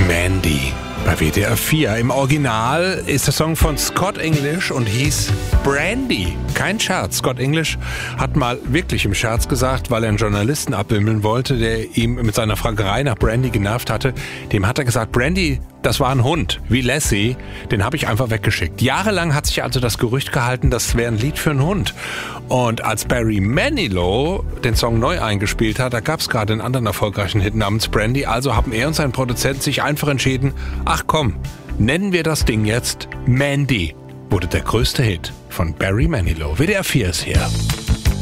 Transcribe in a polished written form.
Mandy bei WDR 4. Im Original ist der Song von Scott English und hieß Brandy. Kein Scherz. Scott English hat mal wirklich im Scherz gesagt, weil er einen Journalisten abwimmeln wollte, der ihm mit seiner Fragerei nach Brandy genervt hatte. Dem hat er gesagt, Brandy, das war ein Hund, wie Lassie, den habe ich einfach weggeschickt. Jahrelang hat sich also das Gerücht gehalten, das wäre ein Lied für einen Hund. Und als Barry Manilow den Song neu eingespielt hat, da gab es gerade einen anderen erfolgreichen Hit namens Brandy, also haben er und sein Produzent sich einfach entschieden, ach komm, nennen wir das Ding jetzt Mandy. Wurde der größte Hit von Barry Manilow. WDR 4 ist hier.